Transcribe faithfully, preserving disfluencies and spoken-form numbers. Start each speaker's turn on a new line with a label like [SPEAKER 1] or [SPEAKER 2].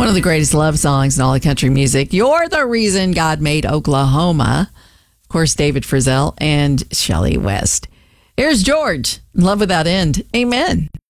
[SPEAKER 1] One of the greatest love songs in all of country music. You're the reason God made Oklahoma. Of course, David Frizzell and Shelley West. Here's George, Love Without End. Amen.